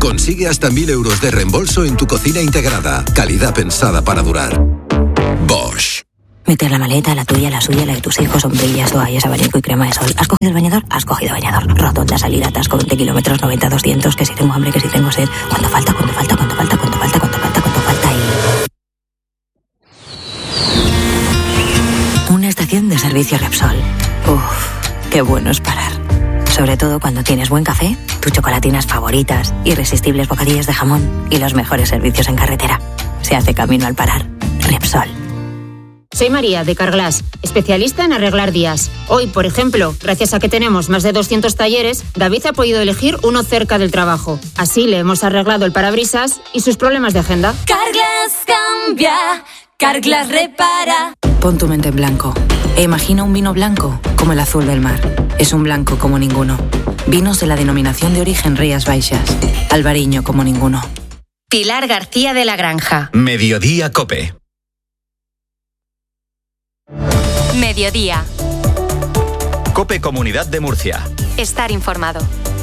Consigue hasta 1.000 euros de reembolso en tu cocina integrada. Calidad pensada para durar. Bosch. Meter la maleta, la tuya, la suya, la de tus hijos, sombrillas, toallas, abanico y crema de sol. ¿Has cogido el bañador? Has cogido bañador. Rotonda, salida, atasco, 20 kilómetros, 90, 200, que si tengo hambre, que si tengo sed. ¿Cuánto falta? Y... Una estación de servicio Repsol. Uf, qué bueno es parar. Sobre todo cuando tienes buen café, tus chocolatinas favoritas, irresistibles bocadillos de jamón y los mejores servicios en carretera. Se hace camino al parar. Repsol. Soy María, de Carglass, especialista en arreglar días. Hoy, por ejemplo, gracias a que tenemos más de 200 talleres, David ha podido elegir uno cerca del trabajo. Así le hemos arreglado el parabrisas y sus problemas de agenda. Carglass cambia, Carglass repara. Pon tu mente en blanco e imagina un vino blanco como el azul del mar. Es un blanco como ninguno. Vinos de la denominación de origen Rías Baixas. Albariño como ninguno. Pilar García de la Granja. Mediodía COPE. Mediodía. COPE Comunidad de Murcia. Estar informado.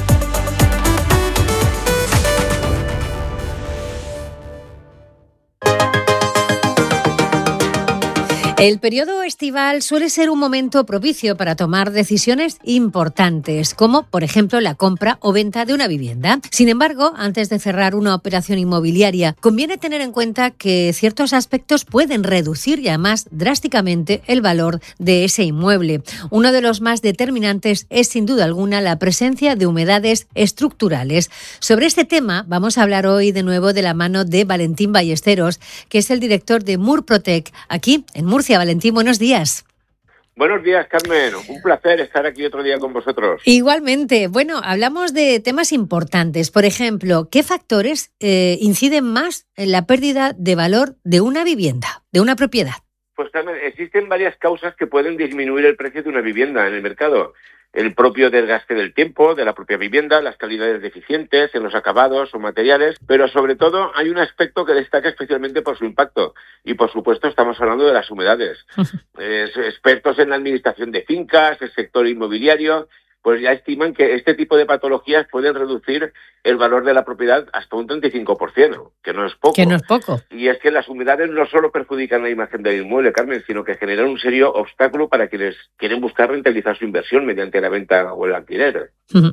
El periodo estival suele ser un momento propicio para tomar decisiones importantes, como, por ejemplo, la compra o venta de una vivienda. Sin embargo, antes de cerrar una operación inmobiliaria, conviene tener en cuenta que ciertos aspectos pueden reducir y además drásticamente el valor de ese inmueble. Uno de los más determinantes es, sin duda alguna, la presencia de humedades estructurales. Sobre este tema vamos a hablar hoy de nuevo de la mano de Valentín Ballesteros, que es el director de Murprotec, aquí en Murcia. Valentín, buenos días. Buenos días, Carmen. Un placer estar aquí otro día con vosotros. Igualmente. Bueno, hablamos de temas importantes. Por ejemplo, ¿qué factores inciden más en la pérdida de valor de una vivienda, de una propiedad? Pues, Carmen, existen varias causas que pueden disminuir el precio de una vivienda en el mercado. El propio desgaste del tiempo, de la propia vivienda, las calidades deficientes en los acabados o materiales, pero sobre todo hay un aspecto que destaca especialmente por su impacto y por supuesto estamos hablando de las humedades. Expertos en la administración de fincas, el sector inmobiliario, pues ya estiman que este tipo de patologías pueden reducir el valor de la propiedad hasta un 35%, que no es poco. Que no es poco. Y es que las humedades no solo perjudican la imagen del inmueble, Carmen, sino que generan un serio obstáculo para quienes quieren buscar rentabilizar su inversión mediante la venta o el alquiler.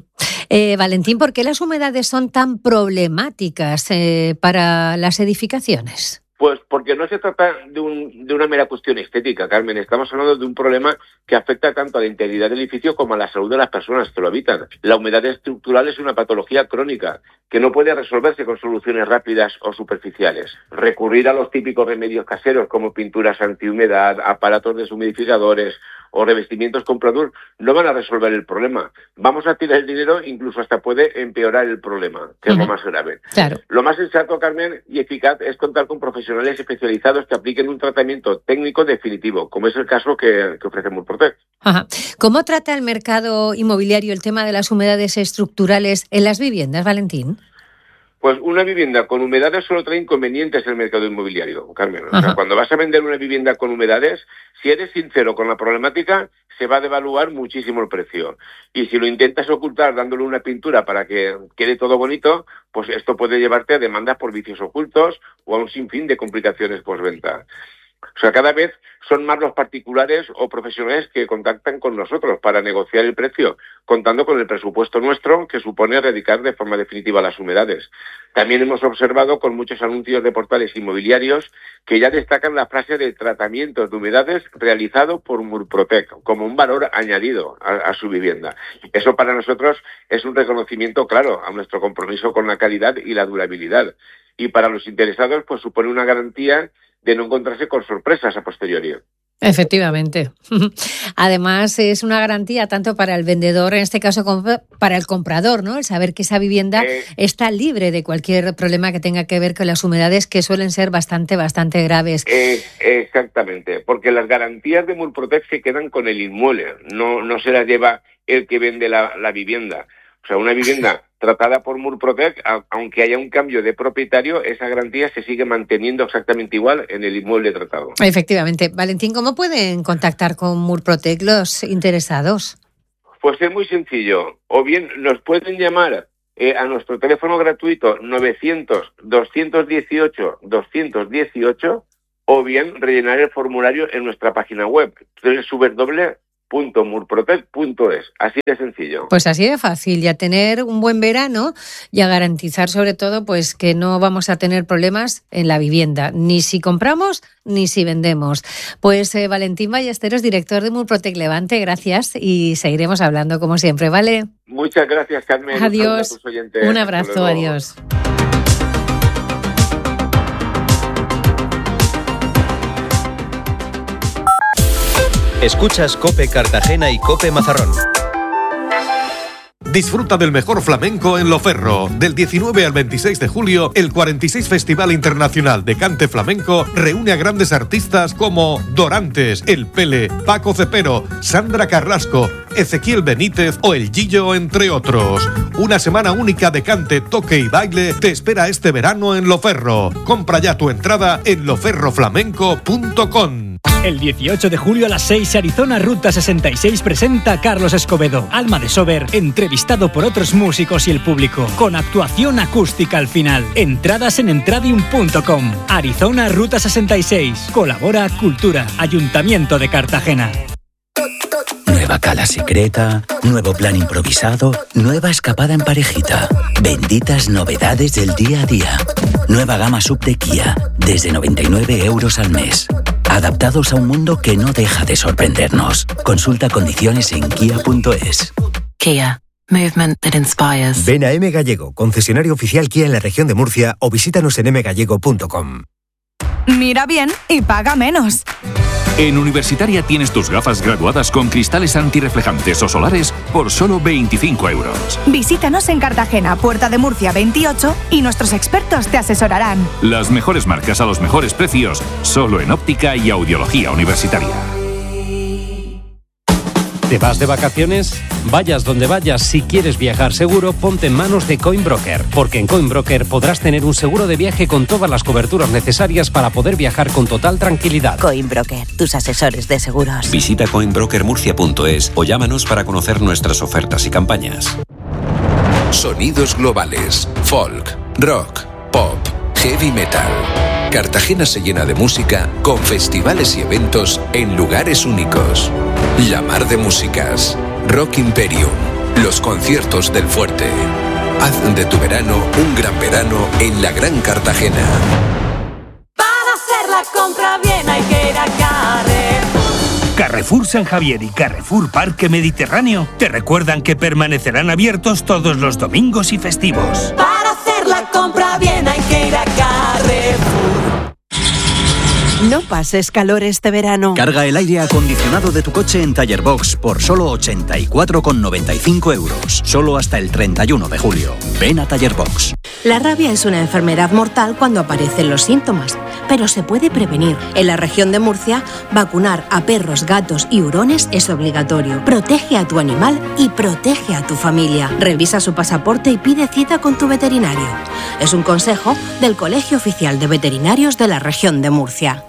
Valentín, ¿por qué las humedades son tan problemáticas para las edificaciones? Pues porque no se trata de una mera cuestión estética, Carmen. Estamos hablando de un problema que afecta tanto a la integridad del edificio como a la salud de las personas que lo habitan. La humedad estructural es una patología crónica que no puede resolverse con soluciones rápidas o superficiales. Recurrir a los típicos remedios caseros como pinturas antihumedad, aparatos deshumidificadores o revestimientos con Produr no van a resolver el problema. Vamos a tirar el dinero, incluso hasta puede empeorar el problema, que es lo más grave. Claro. Lo más sensato, Carmen, y eficaz es contar con profesionales especializados que apliquen un tratamiento técnico definitivo, como es el caso que ofrece Murprotec. Ajá. ¿Cómo trata el mercado inmobiliario el tema de las humedades estructurales en las viviendas, Valentín? Pues una vivienda con humedades solo trae inconvenientes en el mercado inmobiliario, Carmen. O sea, cuando vas a vender una vivienda con humedades, si eres sincero con la problemática, se va a devaluar muchísimo el precio. Y si lo intentas ocultar dándole una pintura para que quede todo bonito, pues esto puede llevarte a demandas por vicios ocultos o a un sinfín de complicaciones postventa. O sea, cada vez son más los particulares o profesionales que contactan con nosotros para negociar el precio, contando con el presupuesto nuestro que supone erradicar de forma definitiva las humedades. También hemos observado con muchos anuncios de portales inmobiliarios que ya destacan la frase de tratamientos de humedades realizado por Murprotec como un valor añadido a su vivienda. Eso para nosotros es un reconocimiento claro a nuestro compromiso con la calidad y la durabilidad. Y para los interesados, pues supone una garantía de no encontrarse con sorpresas a posteriori. Efectivamente. Además, es una garantía tanto para el vendedor, en este caso, como para el comprador, ¿no? El saber que esa vivienda está libre de cualquier problema que tenga que ver con las humedades, que suelen ser bastante graves. Exactamente, porque las garantías de Murprotec se quedan con el inmueble, no se las lleva el que vende la vivienda. O sea, una vivienda tratada por Murprotec, aunque haya un cambio de propietario, esa garantía se sigue manteniendo exactamente igual en el inmueble tratado. Efectivamente. Valentín, ¿cómo pueden contactar con Murprotec los interesados? Pues es muy sencillo. O bien nos pueden llamar a nuestro teléfono gratuito 900-218-218 o bien rellenar el formulario en nuestra página web www.murprotec.es. Así de sencillo. Pues así de fácil, y a tener un buen verano y a garantizar sobre todo pues que no vamos a tener problemas en la vivienda, ni si compramos ni si vendemos. Pues Valentín Ballesteros, director de Murprotec Levante, gracias y seguiremos hablando como siempre, ¿vale? Muchas gracias, Carmen. Adiós. Un abrazo, adiós. Escuchas COPE Cartagena y COPE Mazarrón. Disfruta del mejor flamenco en Loferro. Del 19 al 26 de julio, el 46 Festival Internacional de Cante Flamenco reúne a grandes artistas como Dorantes, El Pele, Paco Cepero, Sandra Carrasco, Ezequiel Benítez o El Gillo, entre otros. Una semana única de cante, toque y baile te espera este verano en Loferro. Compra ya tu entrada en loferroflamenco.com. El 18 de julio a las 6, Arizona Ruta 66 presenta a Carlos Escobedo, Alma de Sober, entrevistado por otros músicos y el público, con actuación acústica al final. Entradas en entradium.com. Arizona Ruta 66. Colabora Cultura, Ayuntamiento de Cartagena. Nueva cala secreta, nuevo plan improvisado, nueva escapada en parejita. Benditas novedades del día a día. Nueva gama sub de Kia, desde 99 euros al mes. Adaptados a un mundo que no deja de sorprendernos. Consulta condiciones en kia.es. Kia. Movement that inspires. Ven a M Gallego, concesionario oficial Kia en la región de Murcia, o visítanos en mgallego.com. Mira bien y paga menos. En Universitaria tienes tus gafas graduadas con cristales antirreflejantes o solares por solo 25 euros. Visítanos en Cartagena, Puerta de Murcia 28 y nuestros expertos te asesorarán. Las mejores marcas a los mejores precios, solo en óptica y audiología universitaria. ¿Te vas de vacaciones? Vayas donde vayas, si quieres viajar seguro, ponte en manos de Coinbroker, porque en Coinbroker podrás tener un seguro de viaje con todas las coberturas necesarias para poder viajar con total tranquilidad. Coinbroker, tus asesores de seguros. Visita coinbrokermurcia.es o llámanos para conocer nuestras ofertas y campañas. Sonidos globales, folk, rock, pop, heavy metal. Cartagena se llena de música con festivales y eventos en lugares únicos. La Mar de Músicas, Rock Imperium, los conciertos del Fuerte. Haz de tu verano un gran verano en la Gran Cartagena. Para hacer la compra bien hay que ir a Carrefour. Carrefour San Javier y Carrefour Parque Mediterráneo te recuerdan que permanecerán abiertos todos los domingos y festivos. Para hacer la compra bien hay que ir a Carrefour. No pases calor este verano. Carga el aire acondicionado de tu coche en Taller Box por solo 84,95 euros. Solo hasta el 31 de julio. Ven a Taller Box. La rabia es una enfermedad mortal cuando aparecen los síntomas, pero se puede prevenir. En la región de Murcia, vacunar a perros, gatos y hurones es obligatorio. Protege a tu animal y protege a tu familia. Revisa su pasaporte y pide cita con tu veterinario. Es un consejo del Colegio Oficial de Veterinarios de la región de Murcia.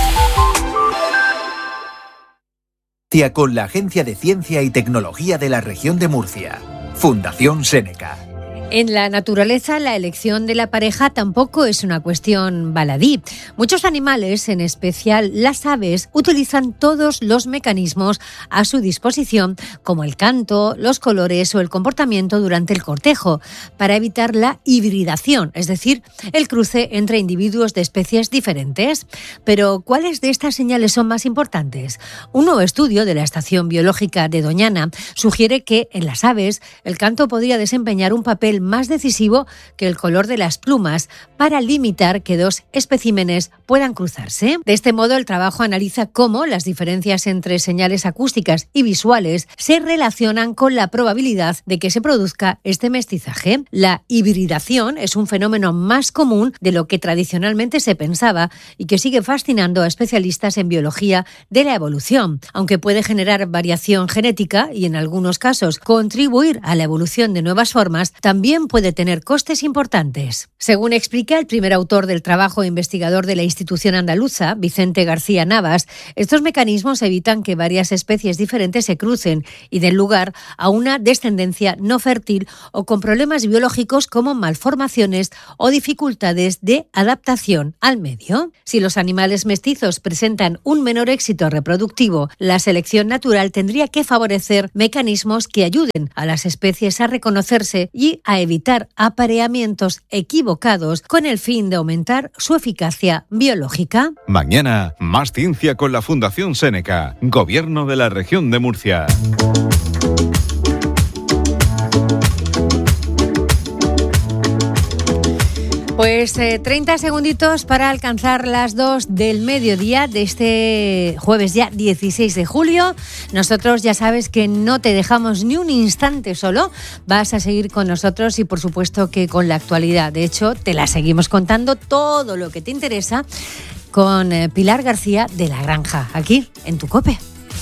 Con la Agencia de Ciencia y Tecnología de la región de Murcia. Fundación Séneca. En la naturaleza, la elección de la pareja tampoco es una cuestión baladí. Muchos animales, en especial las aves, utilizan todos los mecanismos a su disposición, como el canto, los colores o el comportamiento durante el cortejo, para evitar la hibridación, es decir, el cruce entre individuos de especies diferentes. Pero, ¿cuáles de estas señales son más importantes? Un nuevo estudio de la Estación Biológica de Doñana sugiere que en las aves el canto podría desempeñar un papel más decisivo que el color de las plumas para limitar que dos especímenes puedan cruzarse. De este modo, el trabajo analiza cómo las diferencias entre señales acústicas y visuales se relacionan con la probabilidad de que se produzca este mestizaje. La hibridación es un fenómeno más común de lo que tradicionalmente se pensaba y que sigue fascinando a especialistas en biología de la evolución. Aunque puede generar variación genética y en algunos casos contribuir a la evolución de nuevas formas, también también puede tener costes importantes. Según explica el primer autor del trabajo e investigador de la institución andaluza, Vicente García Navas, estos mecanismos evitan que varias especies diferentes se crucen y den lugar a una descendencia no fértil o con problemas biológicos como malformaciones o dificultades de adaptación al medio. Si los animales mestizos presentan un menor éxito reproductivo, la selección natural tendría que favorecer mecanismos que ayuden a las especies a reconocerse y a evitar apareamientos equivocados con el fin de aumentar su eficacia biológica. Mañana, más ciencia con la Fundación Séneca, Gobierno de la Región de Murcia. Pues 30 segunditos para alcanzar las 2 del mediodía de este jueves ya 16 de julio. Nosotros ya sabes que no te dejamos ni un instante solo. Vas a seguir con nosotros y por supuesto que con la actualidad. De hecho, te la seguimos contando todo lo que te interesa con Pilar García de La Granja, aquí en tu COPE.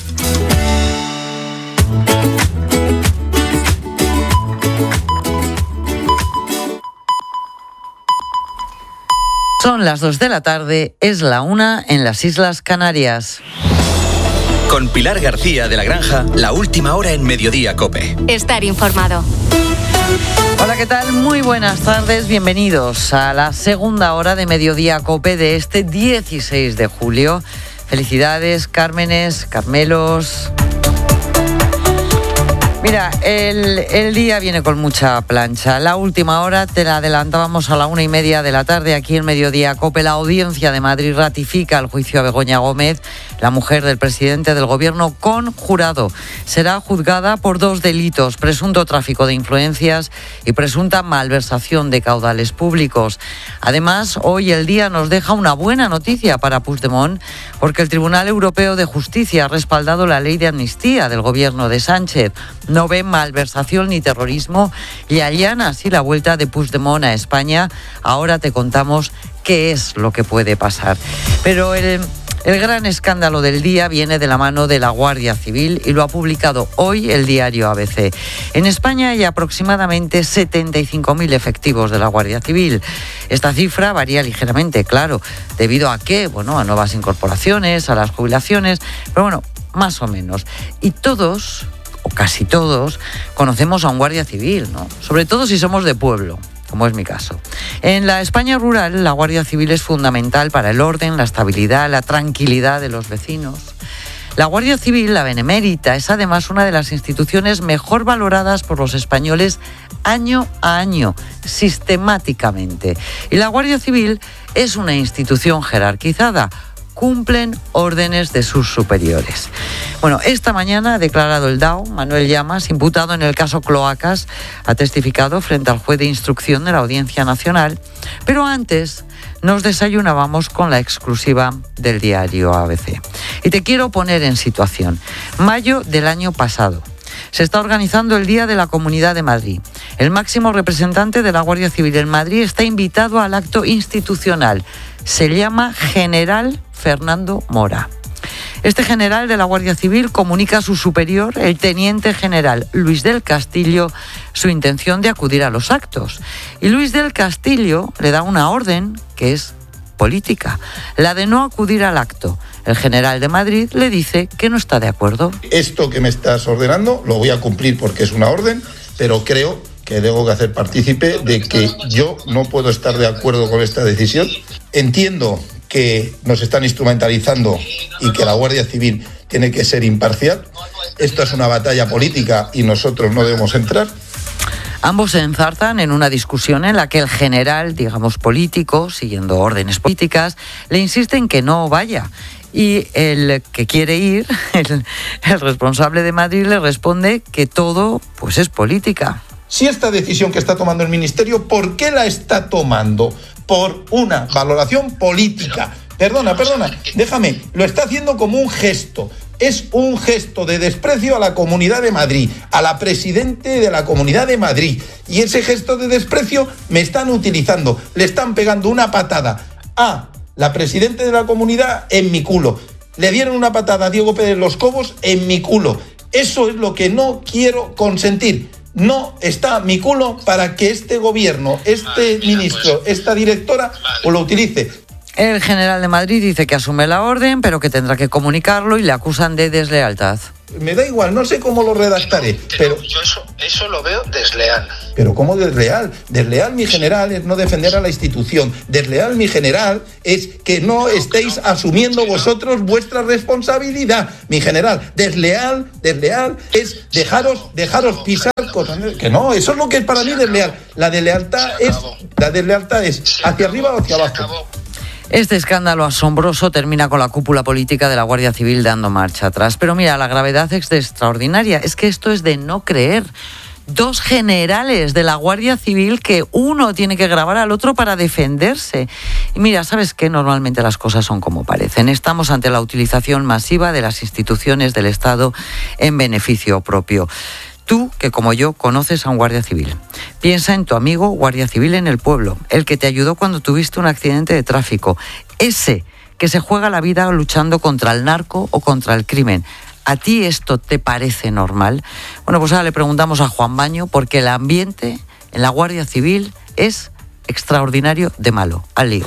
Son las 2 de la tarde, es la 1 en las Islas Canarias. Con Pilar García de La Granja, la última hora en Mediodía COPE. Estar informado. Hola, ¿qué tal? Muy buenas tardes, bienvenidos a la segunda hora de Mediodía COPE de este 16 de julio. Felicidades, Cármenes, Carmelos. Mira, el día viene con mucha plancha. La última hora te la adelantábamos a la 1:30 de la tarde aquí en Mediodía COPE. La Audiencia de Madrid ratifica el juicio a Begoña Gómez, la mujer del presidente del Gobierno, con jurado. Será juzgada por 2 delitos: presunto tráfico de influencias y presunta malversación de caudales públicos. Además, hoy el día nos deja una buena noticia para Puigdemont, porque el Tribunal Europeo de Justicia ha respaldado la ley de amnistía del Gobierno de Sánchez. No ve malversación ni terrorismo y allana así la vuelta de Puigdemont a España. Ahora te contamos qué es lo que puede pasar. Pero el gran escándalo del día viene de la mano de la Guardia Civil y lo ha publicado hoy el diario ABC. En España hay aproximadamente 75.000 efectivos de la Guardia Civil. Esta cifra varía ligeramente, claro, debido a qué, a nuevas incorporaciones, a las jubilaciones, pero bueno, más o menos. Y todos, o casi todos, conocemos a un guardia civil, ¿no? Sobre todo si somos de pueblo, como es mi caso. En la España rural, la Guardia Civil es fundamental para el orden, la estabilidad, la tranquilidad de los vecinos. La Guardia Civil, la Benemérita, es además una de las instituciones mejor valoradas por los españoles año a año, sistemáticamente. Y la Guardia Civil es una institución jerarquizada. Cumplen órdenes de sus superiores. Bueno, esta mañana ha declarado el DAO, Manuel Llamas, imputado en el caso Cloacas, ha testificado frente al juez de instrucción de la Audiencia Nacional, pero antes nos desayunábamos con la exclusiva del diario ABC. Y te quiero poner en situación. Mayo del año pasado. Se está organizando el Día de la Comunidad de Madrid. El máximo representante de la Guardia Civil en Madrid está invitado al acto institucional. Se llama General Fernando Mora. Este general de la Guardia Civil comunica a su superior, el teniente general Luis del Castillo, su intención de acudir a los actos. Y Luis del Castillo le da una orden que es política, la de no acudir al acto. El general de Madrid le dice que no está de acuerdo. Esto que me estás ordenando lo voy a cumplir porque es una orden, pero creo que debo que hacer partícipe de que yo no puedo estar de acuerdo con esta decisión. Entiendo que nos están instrumentalizando y que la Guardia Civil tiene que ser imparcial. Esto es una batalla política y nosotros no debemos entrar. Ambos se enzartan en una discusión en la que el general, digamos político, siguiendo órdenes políticas, le insiste en que no vaya. Y el que quiere ir, el responsable de Madrid, le responde que todo pues es política. Si esta decisión que está tomando el Ministerio, ¿por qué la está tomando? Por una valoración política. Perdona, déjame, lo está haciendo como un gesto. Es un gesto de desprecio a la Comunidad de Madrid, a la presidente de la Comunidad de Madrid. Y ese gesto de desprecio me están utilizando. Le están pegando una patada a la presidenta de la comunidad en mi culo. Le dieron una patada a Diego Pérez Los Cobos en mi culo. Eso es lo que no quiero consentir. no está mi culo para que este gobierno, este ministro, esta directora, lo utilice. El general de Madrid dice que asume la orden, pero que tendrá que comunicarlo y le acusan de deslealtad. Me da igual, no sé cómo lo redactaré, pero yo eso lo veo desleal. ¿Pero cómo desleal? Desleal, mi general, es no defender a la institución. Desleal, mi general, es que no estéis asumiendo vosotros vuestra responsabilidad. Mi general, desleal es dejaros pisar cosas. Que no, eso es lo que es para mí desleal. La deslealtad es hacia arriba o hacia abajo. Este escándalo asombroso termina con la cúpula política de la Guardia Civil dando marcha atrás. Pero mira, la gravedad es extraordinaria. Es que esto es de no creer. 2 generales de la Guardia Civil que uno tiene que grabar al otro para defenderse. Y mira, ¿sabes qué? Normalmente las cosas son como parecen. Estamos ante la utilización masiva de las instituciones del Estado en beneficio propio. Tú, que como yo, conoces a un guardia civil. Piensa en tu amigo guardia civil en el pueblo, el que te ayudó cuando tuviste un accidente de tráfico, ese que se juega la vida luchando contra el narco o contra el crimen. ¿A ti esto te parece normal? Bueno, pues ahora le preguntamos a Juan Baño, porque el ambiente en la Guardia Civil es extraordinario de malo. Al lío.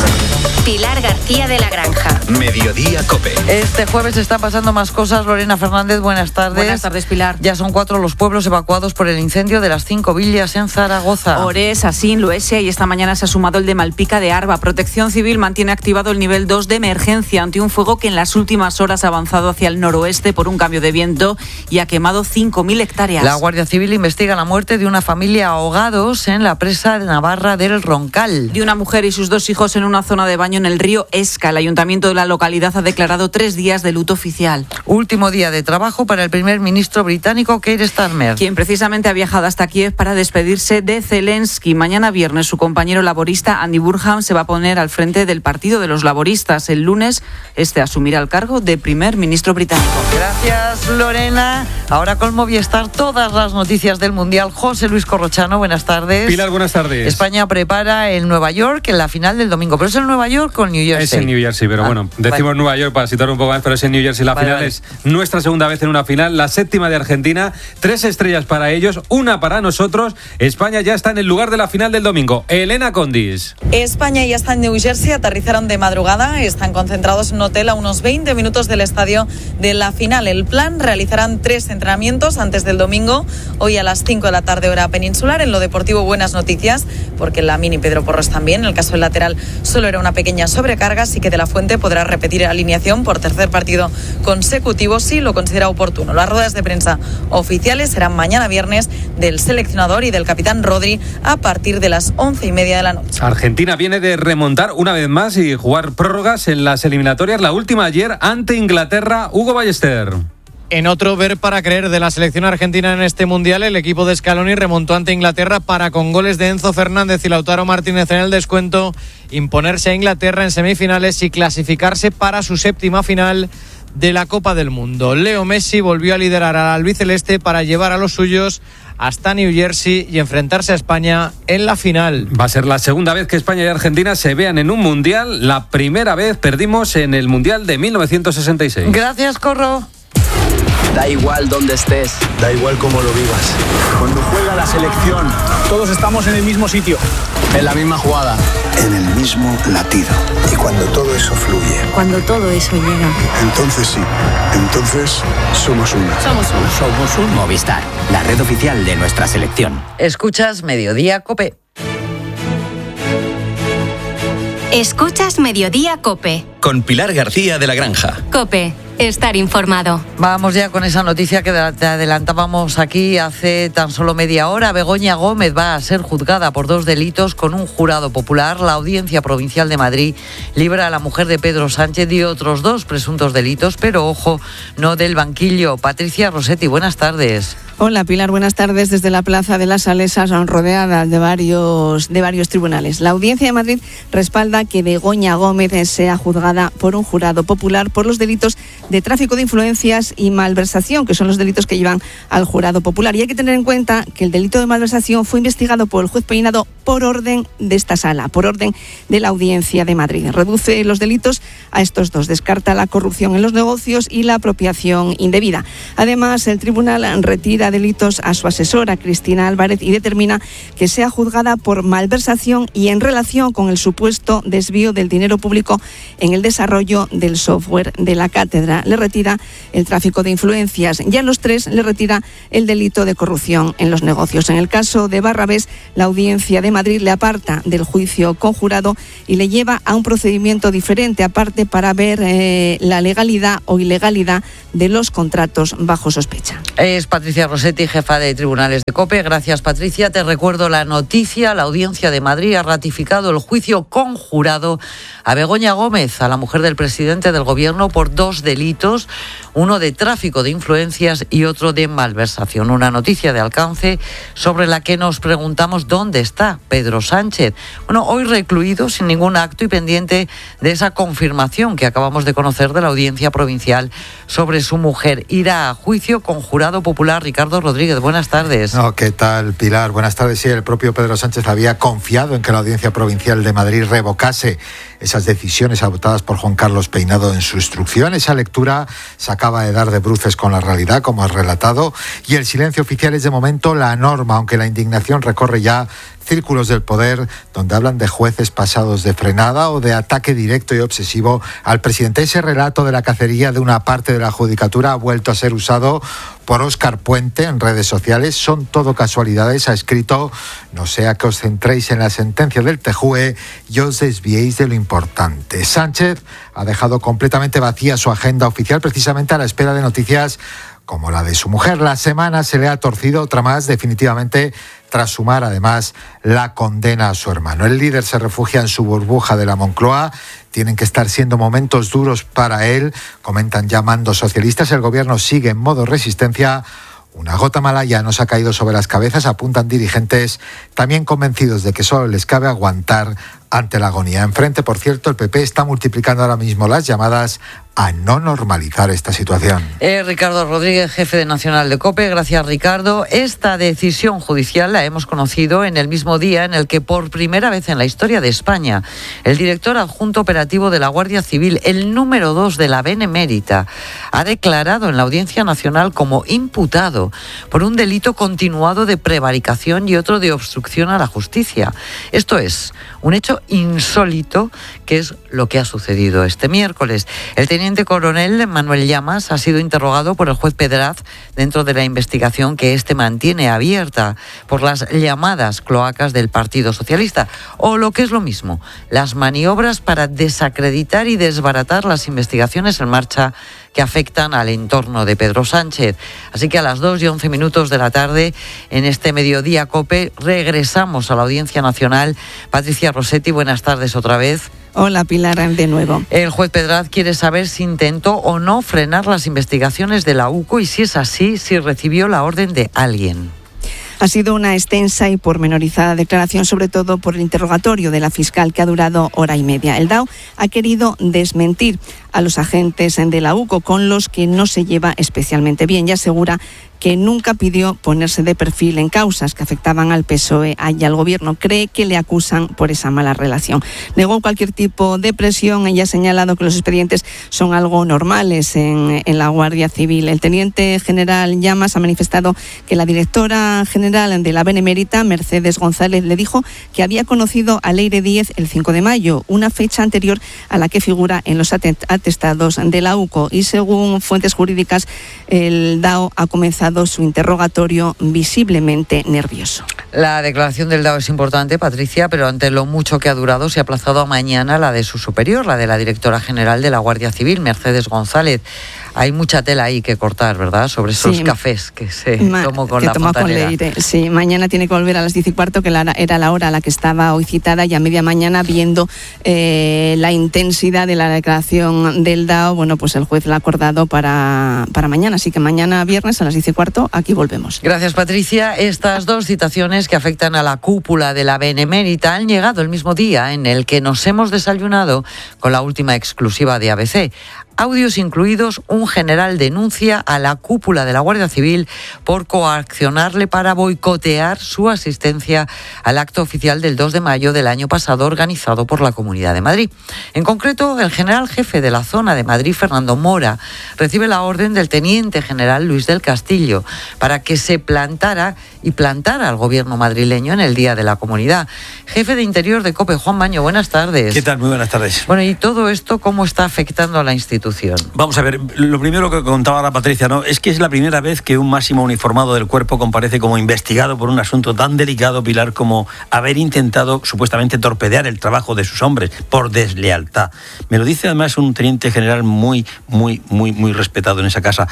Pilar García de la Granja. Mediodía COPE. Este jueves están pasando más cosas. Lorena Fernández, buenas tardes. Buenas tardes, Pilar. Ya son 4 los pueblos evacuados por el incendio de las 5 villas en Zaragoza. Ores, Asín, Loesia, y esta mañana se ha sumado el de Malpica de Arba. Protección Civil mantiene activado el nivel 2 de emergencia ante un fuego que en las últimas horas ha avanzado hacia el noroeste por un cambio de viento y ha quemado 5.000 hectáreas. La Guardia Civil investiga la muerte de una familia ahogados en la presa de Navarra del Roncal. De una mujer y sus 2 hijos en una zona de baño en el río Esca. El ayuntamiento de la localidad ha declarado 3 días de luto oficial. Último día de trabajo para el primer ministro británico Keir Starmer, quien precisamente ha viajado hasta Kiev para despedirse de Zelensky. Mañana viernes su compañero laborista Andy Burnham se va a poner al frente del Partido de los Laboristas. El lunes asumirá el cargo de primer ministro británico. Gracias, Lorena. Ahora con Movistar todas las noticias del Mundial. José Luis Corrochano, buenas tardes. Pilar, buenas tardes. España prepara el Nueva York en la final del domingo, pero es el Nueva York con New Jersey. Es en New Jersey, pero bueno, decimos Nueva York para citar un poco más, pero es en New Jersey. La final es nuestra segunda vez en una final, la 7ª de Argentina, 3 estrellas para ellos, 1 para nosotros. España ya está en el lugar de la final del domingo. Elena Condis. España ya está en New Jersey, aterrizaron de madrugada, están concentrados en un hotel a unos 20 minutos del estadio de la final. El plan: realizarán 3 entrenamientos antes del domingo, hoy a las 5 de la tarde hora peninsular. En lo deportivo, buenas noticias, porque en la mini Pedro Porros también, en el caso del lateral solo era una pequeña sobrecarga, así que De la Fuente podrá repetir alineación por 3er partido consecutivo si lo considera oportuno. Las ruedas de prensa oficiales serán mañana viernes del seleccionador y del capitán Rodri a partir de las 11:30 de la noche. Argentina viene de remontar una vez más y jugar prórrogas en las eliminatorias, la última ayer ante Inglaterra. Hugo Ballester. En otro ver para creer de la selección argentina en este Mundial, el equipo de Scaloni remontó ante Inglaterra para, con goles de Enzo Fernández y Lautaro Martínez en el descuento, imponerse a Inglaterra en semifinales y clasificarse para su 7ª final de la Copa del Mundo. Leo Messi volvió a liderar al albiceleste para llevar a los suyos hasta New Jersey y enfrentarse a España en la final. Va a ser la segunda vez que España y Argentina se vean en un Mundial. La primera vez perdimos en el Mundial de 1966. Gracias, Corro. Da igual dónde estés, da igual cómo lo vivas. Cuando juega la selección, todos estamos en el mismo sitio, en la misma jugada, en el mismo latido. Y cuando todo eso fluye, cuando todo eso llega, entonces sí, entonces somos uno. Somos un Movistar, la red oficial de nuestra selección. Escuchas Mediodía COPE. Escuchas Mediodía COPE. Con Pilar García de la Granja. COPE. Estar informado. Vamos ya con esa noticia que te adelantábamos aquí hace tan solo media hora. Begoña Gómez va a ser juzgada por 2 delitos con un jurado popular. La Audiencia Provincial de Madrid libra a la mujer de Pedro Sánchez de otros 2 presuntos delitos, pero ojo, no del banquillo. Patricia Rossetti, buenas tardes. Hola Pilar, buenas tardes. Desde la Plaza de las Salesas, rodeada de varios tribunales. La Audiencia de Madrid respalda que Begoña Gómez sea juzgada por un jurado popular por los delitos de tráfico de influencias y malversación, que son los delitos que llevan al jurado popular. Y hay que tener en cuenta que el delito de malversación fue investigado por el juez Peinado por orden de esta sala, por orden de la Audiencia de Madrid. Reduce los delitos a estos 2, descarta la corrupción en los negocios y la apropiación indebida. Además, el tribunal retira vincula a delitos a su asesora, Cristina Álvarez, y determina que sea juzgada por malversación y en relación con el supuesto desvío del dinero público en el desarrollo del software de la cátedra. Le retira el tráfico de influencias y a los 3 le retira el delito de corrupción en los negocios. En el caso de Barrabés, la Audiencia de Madrid le aparta del juicio conjurado y le lleva a un procedimiento diferente aparte para ver la legalidad o ilegalidad de los contratos bajo sospecha. Es Patricia Rossetti, jefa de Tribunales de COPE. Gracias, Patricia. Te recuerdo la noticia. La Audiencia de Madrid ha ratificado el juicio conjurado a Begoña Gómez, a la mujer del presidente del Gobierno, por 2 delitos, uno de tráfico de influencias y otro de malversación. Una noticia de alcance sobre la que nos preguntamos dónde está Pedro Sánchez. Bueno, hoy recluido sin ningún acto y pendiente de esa confirmación que acabamos de conocer de la Audiencia Provincial sobre su mujer. Irá a juicio con jurado popular. Ricardo Rodríguez, buenas tardes. ¿Qué tal, Pilar? Buenas tardes. Sí, el propio Pedro Sánchez había confiado en que la Audiencia Provincial de Madrid revocase esas decisiones adoptadas por Juan Carlos Peinado en su instrucción. Esa lectura se acaba de dar de bruces con la realidad, como has relatado, y el silencio oficial es de momento la norma, aunque la indignación recorre ya círculos del poder donde hablan de jueces pasados de frenada o de ataque directo y obsesivo al presidente. Ese relato de la cacería de una parte de la judicatura ha vuelto a ser usado por Óscar Puente en redes sociales. Son todo casualidades, ha escrito: no sea que os centréis en la sentencia del TJUE y os desviéis de lo importante. Sánchez ha dejado completamente vacía su agenda oficial precisamente a la espera de noticias como la de su mujer. La semana se le ha torcido otra más, definitivamente, tras sumar además la condena a su hermano. El líder se refugia en su burbuja de la Moncloa. Tienen que estar siendo momentos duros para él, comentan ya mandos socialistas. El gobierno sigue en modo resistencia. Una gota mala ya nos ha caído sobre las cabezas, apuntan dirigentes también convencidos de que solo les cabe aguantar ante la agonía. Enfrente, por cierto, el PP está multiplicando ahora mismo las llamadas a no normalizar esta situación. Ricardo Rodríguez, jefe de Nacional de COPE. Gracias, Ricardo. Esta decisión judicial la hemos conocido en el mismo día en el que, por primera vez en la historia de España, el director adjunto operativo de la Guardia Civil, el número 2 de la Benemérita, ha declarado en la Audiencia Nacional como imputado por un delito continuado de prevaricación y otro de obstrucción a la justicia. Esto es un hecho insólito, que es lo que ha sucedido este miércoles. El teniente coronel Manuel Llamas ha sido interrogado por el juez Pedraz dentro de la investigación que este mantiene abierta por las llamadas cloacas del Partido Socialista, o lo que es lo mismo, las maniobras para desacreditar y desbaratar las investigaciones en marcha que afectan al entorno de Pedro Sánchez. Así que a las 2:11 de la tarde, en este Mediodía COPE, regresamos a la Audiencia Nacional. Patricia Rossetti, buenas tardes otra vez. Hola, Pilar, de nuevo. El juez Pedraz quiere saber si intentó o no frenar las investigaciones de la UCO y, si es así, si recibió la orden de alguien. Ha sido una extensa y pormenorizada declaración, sobre todo por el interrogatorio de la fiscal, que ha durado hora y media. El DAO ha querido desmentir a los agentes de la UCO, con los que no se lleva especialmente bien, y asegura que nunca pidió ponerse de perfil en causas que afectaban al PSOE y al Gobierno. Cree que le acusan por esa mala relación. Negó cualquier tipo de presión. Ella ha señalado que los expedientes son algo normales en la Guardia Civil. El teniente general Llamas ha manifestado que la directora general de la Benemérita, Mercedes González, le dijo que había conocido a Leire Díez el 5 de mayo, una fecha anterior a la que figura en los atestados de la UCO. Y según fuentes jurídicas, el DAO ha comenzado su interrogatorio visiblemente nervioso. La declaración del DAO es importante, Patricia, pero ante lo mucho que ha durado, se ha aplazado a mañana la de su superior, la de la directora general de la Guardia Civil, Mercedes González. Hay mucha tela ahí que cortar, ¿verdad?, sobre esos cafés que se tomó con la fontanera. Sí, mañana tiene que volver a las 10:15, que era la hora a la que estaba hoy citada, y a media mañana, viendo la intensidad de la declaración del DAO, bueno, pues el juez la ha acordado para mañana. Así que mañana viernes a las 10:15 aquí volvemos. Gracias, Patricia. Estas dos citaciones que afectan a la cúpula de la Benemérita han llegado el mismo día en el que nos hemos desayunado con la última exclusiva de ABC. audios incluidos, un general denuncia a la cúpula de la Guardia Civil por coaccionarle para boicotear su asistencia al acto oficial del 2 de mayo del año pasado organizado por la Comunidad de Madrid. En concreto, el general jefe de la zona de Madrid, Fernando Mora, recibe la orden del teniente general Luis del Castillo para que se plantara al gobierno madrileño en el Día de la Comunidad. Jefe de Interior de COPE, Juan Baño, buenas tardes. ¿Qué tal? Muy buenas tardes. Bueno, ¿y todo esto cómo está afectando a la institución? Vamos a ver, lo primero que contaba la Patricia, ¿no? Es que es la primera vez que un máximo uniformado del cuerpo comparece como investigado por un asunto tan delicado, Pilar, como haber intentado supuestamente torpedear el trabajo de sus hombres por deslealtad. Me lo dice además un teniente general muy respetado en esa casa.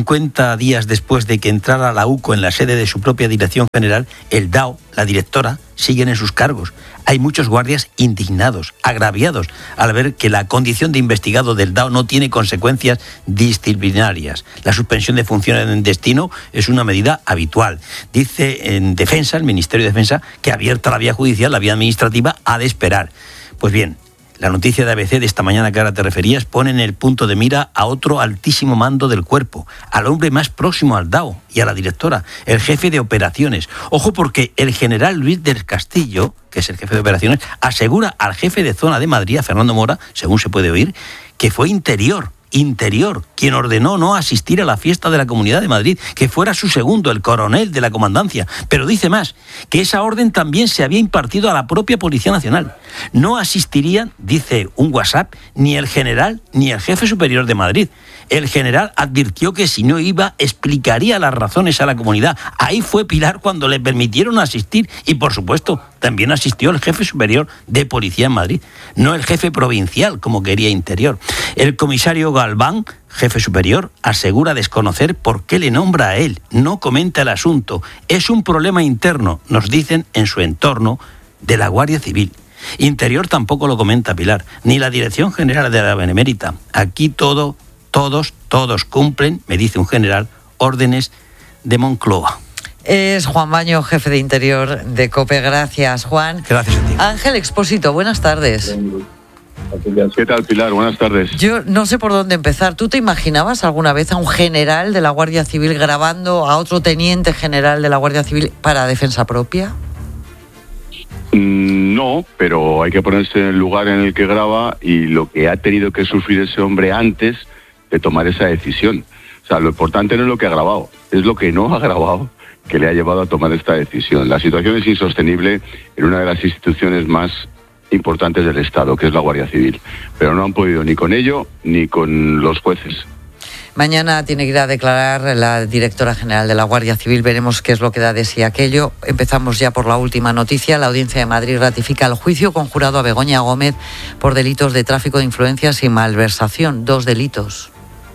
50 días después de que entrara la UCO en la sede de su propia dirección general, el DAO, la directora, siguen en sus cargos. Hay muchos guardias indignados, agraviados, al ver que la condición de investigado del DAO no tiene consecuencias disciplinarias. La suspensión de funciones en destino es una medida habitual. Dice en Defensa, el Ministerio de Defensa, que abierta la vía judicial, la vía administrativa, ha de esperar. Pues bien, la noticia de ABC de esta mañana que ahora te referías pone en el punto de mira a otro altísimo mando del cuerpo, al hombre más próximo al DAO y a la directora, el jefe de operaciones. Ojo, porque el general Luis del Castillo, que es el jefe de operaciones, asegura al jefe de zona de Madrid, a Fernando Mora, según se puede oír, que fue Interior, quien ordenó no asistir a la fiesta de la Comunidad de Madrid, que fuera su segundo, el coronel de la comandancia. Pero dice más, que esa orden también se había impartido a la propia Policía Nacional. No asistirían, dice un WhatsApp, ni el general ni el jefe superior de Madrid. El general advirtió que si no iba, explicaría las razones a la comunidad. Ahí fue Pilar cuando le permitieron asistir y, por supuesto, también asistió el jefe superior de Policía en Madrid, no el jefe provincial, como quería Interior. El comisario Galván, jefe superior, asegura desconocer por qué le nombra a él. No comenta el asunto. Es un problema interno, nos dicen en su entorno, de la Guardia Civil. Interior tampoco lo comenta, Pilar, ni la Dirección General de la Benemérita. Aquí todos cumplen, me dice un general, órdenes de Moncloa. Es Juan Baño, jefe de Interior de COPE. Gracias, Juan. Gracias a ti. Ángel Expósito, buenas tardes. ¿Qué tal, Pilar? Buenas tardes. Yo no sé por dónde empezar. ¿Tú te imaginabas alguna vez a un general de la Guardia Civil grabando a otro teniente general de la Guardia Civil para defensa propia? No, pero hay que ponerse en el lugar en el que graba y lo que ha tenido que sufrir ese hombre antes de tomar esa decisión. O sea, lo importante no es lo que ha grabado, es lo que no ha grabado que le ha llevado a tomar esta decisión. La situación es insostenible en una de las instituciones más importantes del Estado, que es la Guardia Civil. Pero no han podido ni con ello ni con los jueces. Mañana tiene que ir a declarar la directora general de la Guardia Civil. Veremos qué es lo que da de sí aquello. Empezamos ya por la última noticia. La Audiencia de Madrid ratifica el juicio conjurado a Begoña Gómez por delitos de tráfico de influencias y malversación. 2 delitos.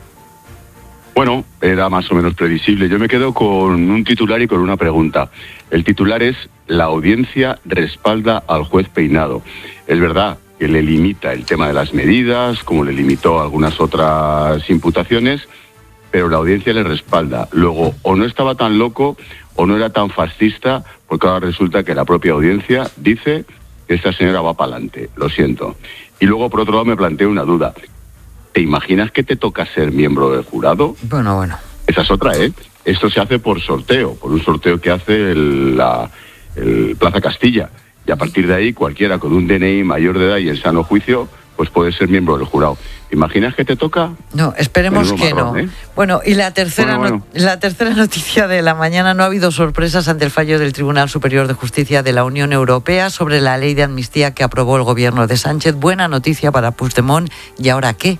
Bueno, era más o menos previsible. Yo me quedo con un titular y con una pregunta. El titular es: la audiencia respalda al juez Peinado. Es verdad que le limita el tema de las medidas, como le limitó algunas otras imputaciones, pero la audiencia le respalda. Luego, o no estaba tan loco o no era tan fascista, porque ahora resulta que la propia audiencia dice que esta señora va para adelante. Lo siento. Y luego, por otro lado, me planteo una duda. ¿Te imaginas que te toca ser miembro del jurado? Bueno. Esa es otra, ¿eh? Esto se hace por sorteo, por un sorteo que hace el Plaza Castilla. Y a partir de ahí, cualquiera con un DNI mayor de edad y en sano juicio, pues puede ser miembro del jurado. ¿Te imaginas que te toca? No, esperemos que marrón, no. ¿eh? Bueno, y la tercera noticia de la mañana: no ha habido sorpresas ante el fallo del Tribunal Superior de Justicia de la Unión Europea sobre la ley de amnistía que aprobó el gobierno de Sánchez. Buena noticia para Puigdemont. ¿Y ahora qué?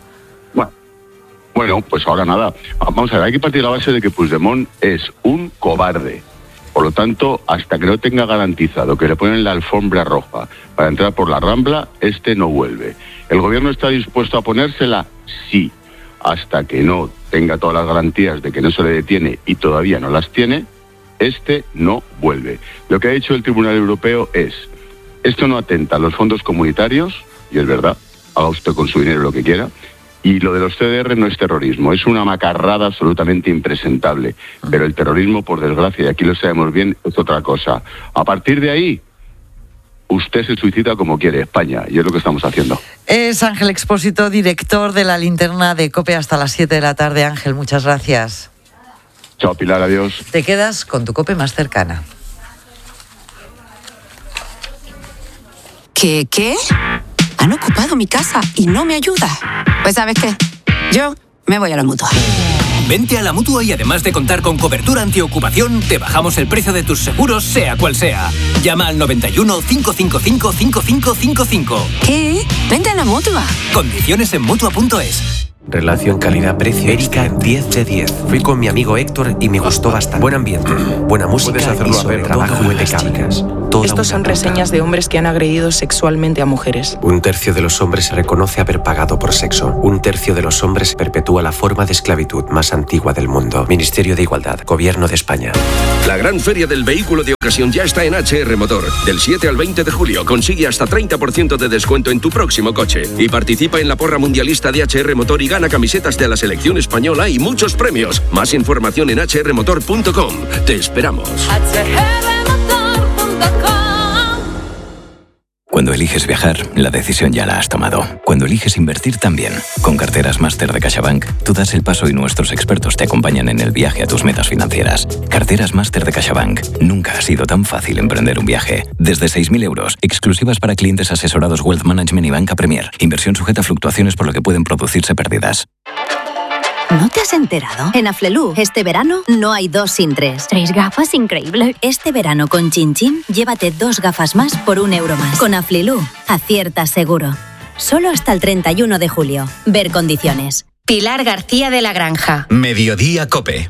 Bueno, pues ahora nada. Vamos a ver, hay que partir de la base de que Puigdemont es un cobarde. Por lo tanto, hasta que no tenga garantizado que le ponen la alfombra roja para entrar por la Rambla, no vuelve. ¿El gobierno está dispuesto a ponérsela? Sí. Hasta que no tenga todas las garantías de que no se le detiene y todavía no las tiene, no vuelve. Lo que ha dicho el Tribunal Europeo es: esto no atenta a los fondos comunitarios, y es verdad, haga usted con su dinero lo que quiera, y lo de los CDR no es terrorismo, es una macarrada absolutamente impresentable. Pero el terrorismo, por desgracia, y aquí lo sabemos bien, es otra cosa. A partir de ahí, usted se suicida como quiere, España, y es lo que estamos haciendo. Es Ángel Expósito, director de La Linterna de COPE hasta las 7 de la tarde. Ángel, muchas gracias. Chao, Pilar, adiós. Te quedas con tu COPE más cercana. ¿Qué? Han ocupado mi casa y no me ayuda. Pues ¿sabes qué? Yo me voy a la Mutua. Vente a la Mutua y además de contar con cobertura antiocupación, te bajamos el precio de tus seguros, sea cual sea. Llama al 91 555 5555. ¿Qué? Vente a la Mutua. Condiciones en Mutua.es. Relación calidad-precio. Erika, 10 de 10. Fui con mi amigo Héctor y me gustó bastante. Buen ambiente, buena música y sobre trabajo impecable. Estos son reseñas de hombres que han agredido sexualmente a mujeres. 1/3 de los hombres reconoce haber pagado por sexo. 1/3 de los hombres perpetúa la forma de esclavitud más antigua del mundo. Ministerio de Igualdad, Gobierno de España. La gran feria del vehículo de ocasión ya está en HR Motor. Del 7 al 20 de julio consigue hasta 30% de descuento en tu próximo coche. Y participa en la porra mundialista de HR Motor y gana camisetas de la selección española y muchos premios. Más información en hrmotor.com. Te esperamos. Cuando eliges viajar, la decisión ya la has tomado. Cuando eliges invertir también. Con Carteras Máster de CaixaBank, tú das el paso y nuestros expertos te acompañan en el viaje a tus metas financieras. Carteras Máster de CaixaBank. Nunca ha sido tan fácil emprender un viaje. Desde 6.000 euros, exclusivas para clientes asesorados Wealth Management y Banca Premier. Inversión sujeta a fluctuaciones por lo que pueden producirse pérdidas. ¿No te has enterado? En Aflelu, este verano no hay 2 sin 3. 3 gafas, increíble. Este verano con Chin Chin, llévate 2 gafas más por €1 más. Con Aflelu, aciertas seguro. Solo hasta el 31 de julio. Ver condiciones. Pilar García de la Granja. Mediodía COPE.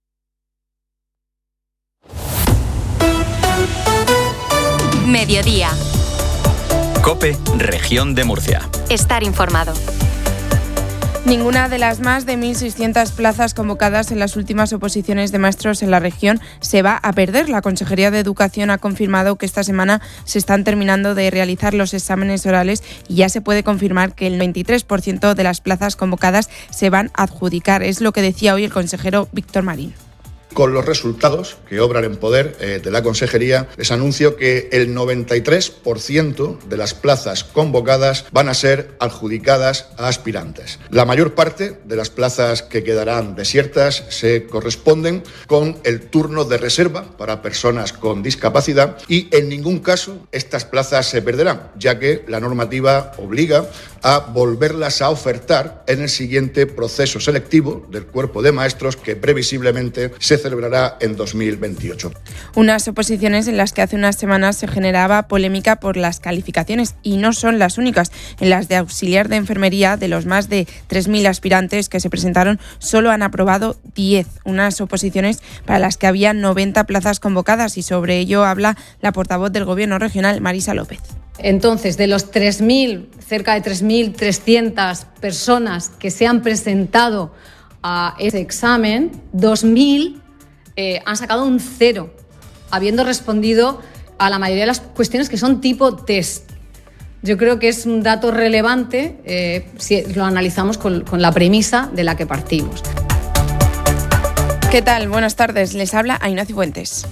Mediodía. COPE, Región de Murcia. Estar informado. Ninguna de las más de 1.600 plazas convocadas en las últimas oposiciones de maestros en la región se va a perder. La Consejería de Educación ha confirmado que esta semana se están terminando de realizar los exámenes orales y ya se puede confirmar que el 93% de las plazas convocadas se van a adjudicar. Es lo que decía hoy el consejero Víctor Marín. Con los resultados que obran en poder de la Consejería, les anuncio que el 93% de las plazas convocadas van a ser adjudicadas a aspirantes. La mayor parte de las plazas que quedarán desiertas se corresponden con el turno de reserva para personas con discapacidad y en ningún caso estas plazas se perderán, ya que la normativa obliga a volverlas a ofertar en el siguiente proceso selectivo del cuerpo de maestros que previsiblemente se celebrará en 2028. Unas oposiciones en las que hace unas semanas se generaba polémica por las calificaciones y no son las únicas. En las de auxiliar de enfermería, de los más de 3.000 aspirantes que se presentaron, solo han aprobado 10. Unas oposiciones para las que había 90 plazas convocadas y sobre ello habla la portavoz del Gobierno regional, Marisa López. Entonces, de los 3.000, cerca de 3.300 personas que se han presentado a ese examen, 2.000 han sacado un 0, habiendo respondido a la mayoría de las cuestiones que son tipo test. Yo creo que es un dato relevante si lo analizamos con la premisa de la que partimos. ¿Qué tal? Buenas tardes. Les habla Ainhoa Cifuentes.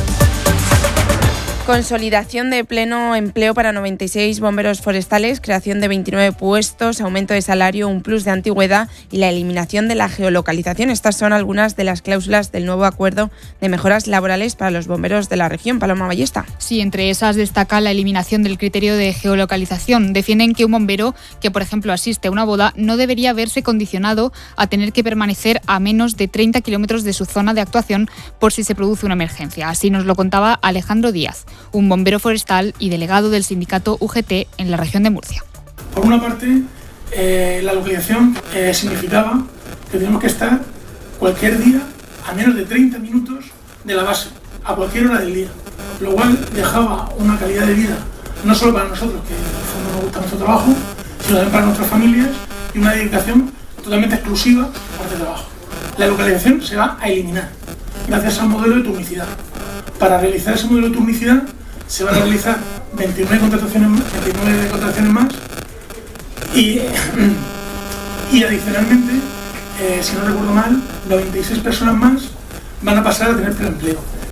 Consolidación de pleno empleo para 96 bomberos forestales, creación de 29 puestos, aumento de salario, un plus de antigüedad y la eliminación de la geolocalización. Estas son algunas de las cláusulas del nuevo acuerdo de mejoras laborales para los bomberos de la región. Paloma Ballesta. Sí, entre esas destaca la eliminación del criterio de geolocalización. Defienden que un bombero que, por ejemplo, asiste a una boda no debería verse condicionado a tener que permanecer a menos de 30 kilómetros de su zona de actuación por si se produce una emergencia. Así nos lo contaba Alejandro Díaz, un bombero forestal y delegado del sindicato UGT en la región de Murcia. Por una parte, la localización significaba que teníamos que estar cualquier día a menos de 30 minutos de la base, a cualquier hora del día, lo cual dejaba una calidad de vida no solo para nosotros, que en el fondo nos gusta nuestro trabajo, sino también para nuestras familias y una dedicación totalmente exclusiva a este trabajo. La localización se va a eliminar gracias al modelo de turnicidad. Para realizar ese modelo de turnicidad se van a realizar 29 contrataciones más y adicionalmente, si no recuerdo mal, 96 personas más van a pasar a tener pleno empleo.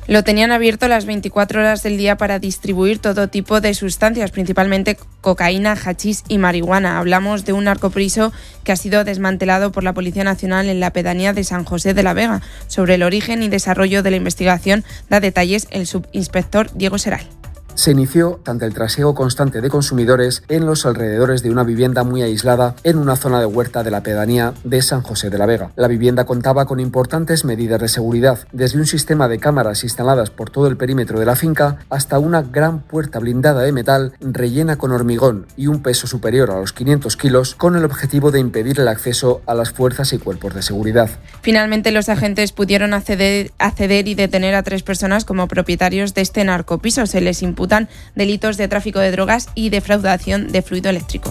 Lo tenían abierto las 24 horas del día para distribuir todo tipo de sustancias, principalmente cocaína, hachís y marihuana. Hablamos de un narcopriso que ha sido desmantelado por la Policía Nacional en la pedanía de San José de la Vega. Sobre el origen y desarrollo de la investigación da detalles el subinspector Diego Seral. Se inició ante el trasiego constante de consumidores en los alrededores de una vivienda muy aislada en una zona de huerta de la pedanía de San José de la Vega. La vivienda contaba con importantes medidas de seguridad, desde un sistema de cámaras instaladas por todo el perímetro de la finca hasta una gran puerta blindada de metal rellena con hormigón y un peso superior a los 500 kilos con el objetivo de impedir el acceso a las fuerzas y cuerpos de seguridad. Finalmente, los agentes pudieron acceder y detener a 3 personas como propietarios de este narcopiso. Se les imputan delitos de tráfico de drogas y defraudación de fluido eléctrico.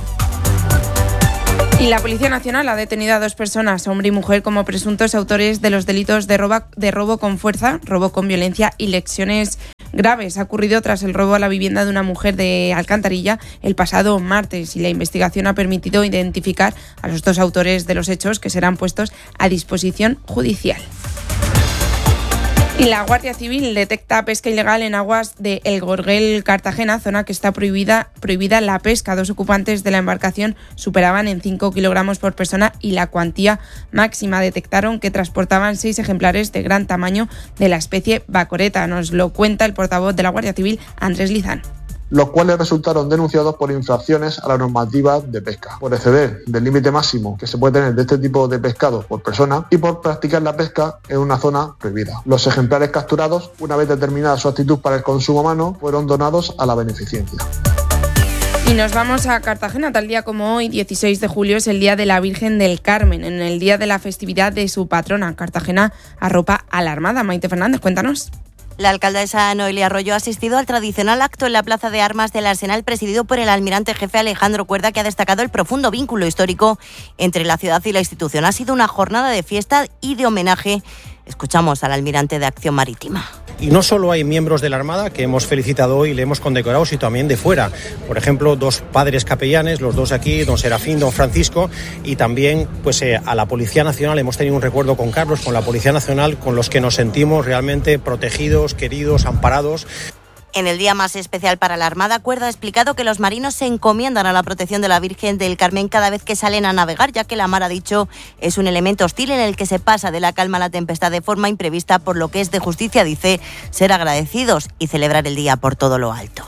Y la Policía Nacional ha detenido a 2 personas, hombre y mujer, como presuntos autores de los delitos de robo con fuerza, robo con violencia y lesiones graves. Ha ocurrido tras el robo a la vivienda de una mujer de Alcantarilla el pasado martes y la investigación ha permitido identificar a los 2 autores de los hechos que serán puestos a disposición judicial. Y la Guardia Civil detecta pesca ilegal en aguas de El Gorguel, Cartagena, zona que está prohibida la pesca. 2 ocupantes de la embarcación superaban en 5 kilogramos por persona y la cuantía máxima. Detectaron que transportaban 6 ejemplares de gran tamaño de la especie bacoreta. Nos lo cuenta el portavoz de la Guardia Civil, Andrés Lizán. Los cuales resultaron denunciados por infracciones a la normativa de pesca, por exceder del límite máximo que se puede tener de este tipo de pescados por persona y por practicar la pesca en una zona prohibida. Los ejemplares capturados, una vez determinada su actitud para el consumo humano, fueron donados a la beneficencia. Y nos vamos a Cartagena. Tal día como hoy, 16 de julio, es el Día de la Virgen del Carmen, en el día de la festividad de su patrona. Cartagena arropa a la Armada. Maite Fernández, cuéntanos. La alcaldesa Noelia Arroyo ha asistido al tradicional acto en la Plaza de Armas del Arsenal presidido por el almirante jefe Alejandro Cuerda, que ha destacado el profundo vínculo histórico entre la ciudad y la institución. Ha sido una jornada de fiesta y de homenaje. Escuchamos al almirante de Acción Marítima. Y no solo hay miembros de la Armada que hemos felicitado hoy y le hemos condecorado, sino también de fuera. Por ejemplo, 2 padres capellanes, los 2 aquí, don Serafín, don Francisco, y también a la Policía Nacional. Hemos tenido un recuerdo con Carlos, con la Policía Nacional, con los que nos sentimos realmente protegidos, queridos, amparados. En el día más especial para la Armada, Cuerda ha explicado que los marinos se encomiendan a la protección de la Virgen del Carmen cada vez que salen a navegar, ya que la mar, ha dicho, es un elemento hostil en el que se pasa de la calma a la tempestad de forma imprevista, por lo que es de justicia, dice, ser agradecidos y celebrar el día por todo lo alto.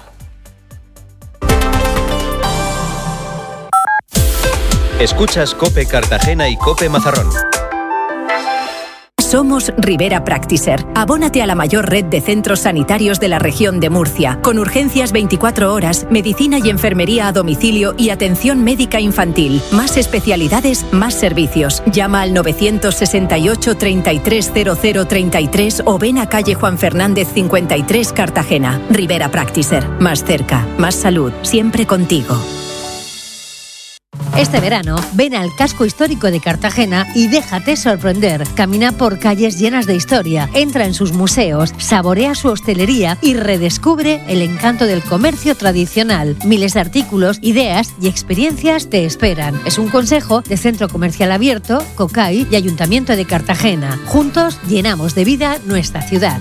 Escuchas COPE Cartagena y COPE Mazarrón. Somos Rivera Practiser. Abónate a la mayor red de centros sanitarios de la región de Murcia, con urgencias 24 horas, medicina y enfermería a domicilio y atención médica infantil. Más especialidades, más servicios. Llama al 968 330033 o ven a calle Juan Fernández 53, Cartagena. Rivera Practiser. Más cerca, más salud, siempre contigo. Este verano, ven al casco histórico de Cartagena y déjate sorprender. Camina por calles llenas de historia, entra en sus museos, saborea su hostelería y redescubre el encanto del comercio tradicional. Miles de artículos, ideas y experiencias te esperan. Es un consejo de Centro Comercial Abierto, COCAI y Ayuntamiento de Cartagena. Juntos llenamos de vida nuestra ciudad.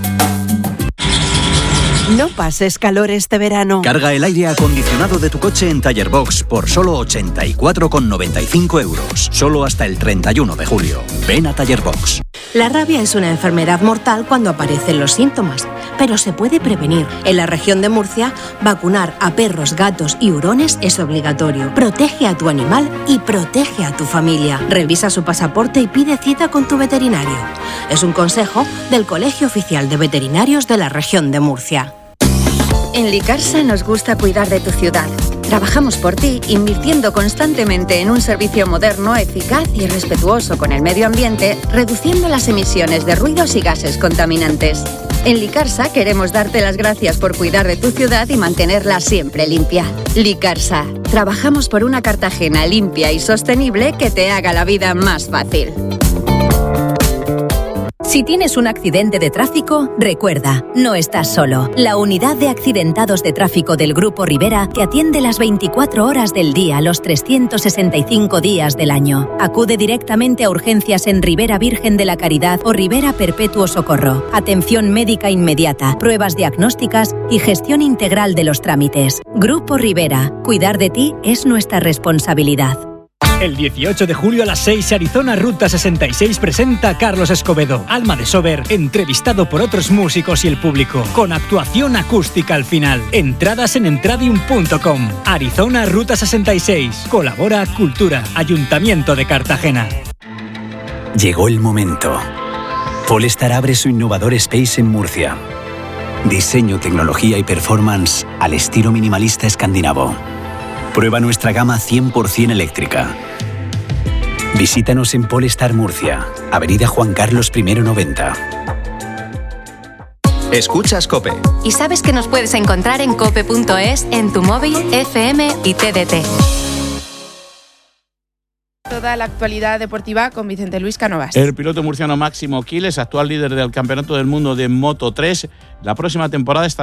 No pases calor este verano. Carga el aire acondicionado de tu coche en Taller Box por solo 84,95 euros. Solo hasta el 31 de julio. Ven a Taller Box. La rabia es una enfermedad mortal cuando aparecen los síntomas, pero se puede prevenir. En la región de Murcia, vacunar a perros, gatos y hurones es obligatorio. Protege a tu animal y protege a tu familia. Revisa su pasaporte y pide cita con tu veterinario. Es un consejo del Colegio Oficial de Veterinarios de la región de Murcia. En Licarsa nos gusta cuidar de tu ciudad. Trabajamos por ti, invirtiendo constantemente en un servicio moderno, eficaz y respetuoso con el medio ambiente, reduciendo las emisiones de ruidos y gases contaminantes. En Licarsa queremos darte las gracias por cuidar de tu ciudad y mantenerla siempre limpia. Licarsa, trabajamos por una Cartagena limpia y sostenible que te haga la vida más fácil. Si tienes un accidente de tráfico, recuerda, no estás solo. La unidad de accidentados de tráfico del Grupo Rivera te atiende las 24 horas del día, los 365 días del año. Acude directamente a urgencias en Rivera Virgen de la Caridad o Rivera Perpetuo Socorro. Atención médica inmediata, pruebas diagnósticas y gestión integral de los trámites. Grupo Rivera. Cuidar de ti es nuestra responsabilidad. El 18 de julio a las 6, Arizona Ruta 66 presenta a Carlos Escobedo, Alma de Sober, entrevistado por otros músicos y el público, con actuación acústica al final. Entradas en entradium.com. Arizona Ruta 66. Colabora Cultura, Ayuntamiento de Cartagena. Llegó el momento. Polestar abre su innovador Space en Murcia. Diseño, tecnología y performance al estilo minimalista escandinavo. Prueba nuestra gama 100% eléctrica. Visítanos en Polestar Murcia, Avenida Juan Carlos I 90. Escuchas COPE. Y sabes que nos puedes encontrar en cope.es, en tu móvil, FM y TDT. Toda la actualidad deportiva con Vicente Luis Cánovas. El piloto murciano Máximo Quiles, actual líder del Campeonato del Mundo de Moto3, la próxima temporada está